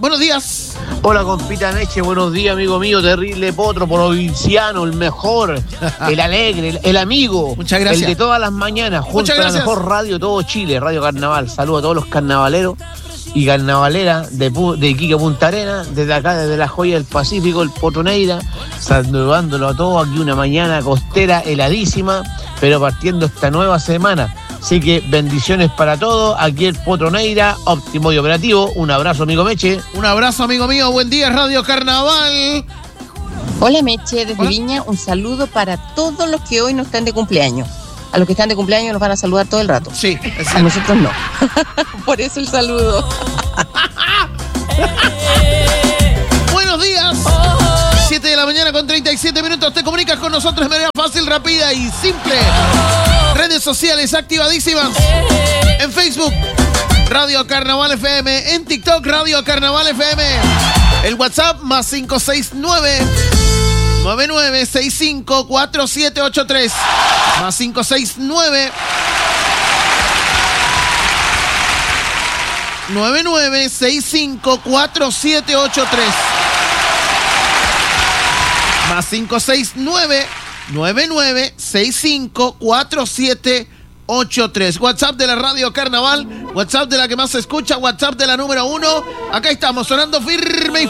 Buenos días. Hola, compita Meche, buenos días, amigo mío, terrible potro, provinciano, el mejor, el alegre, el amigo. Muchas gracias. El de todas las mañanas, junto a la mejor radio de todo Chile, Radio Carnaval. Saludos a todos los carnavaleros y carnavaleras de Iquique, Punta Arenas, desde acá, desde la joya del Pacífico, el Potro Neira, saludándolo a todos aquí una mañana costera heladísima, pero partiendo esta nueva semana. Así que bendiciones para todos. Aquí el Potro Neira, óptimo y operativo. Un abrazo, amigo Meche. Un abrazo, amigo mío. Buen día, Radio Carnaval. Hola, Meche, desde Hola. Viña. Un saludo para todos los que hoy no están de cumpleaños. A los que están de cumpleaños nos van a saludar todo el rato. Sí, es A nosotros no. Por eso el saludo. Buenos días. 7 de la mañana con 37 minutos. Te comunicas con nosotros de manera fácil, rápida y simple. Redes sociales activadísimas. En Facebook, Radio Carnaval FM. En TikTok, Radio Carnaval FM. El WhatsApp, más 569 99654783. Más 569 99654783. Más 569 99654783. WhatsApp de la Radio Carnaval, WhatsApp de la que más se escucha, WhatsApp de la número 1. Acá estamos sonando firme y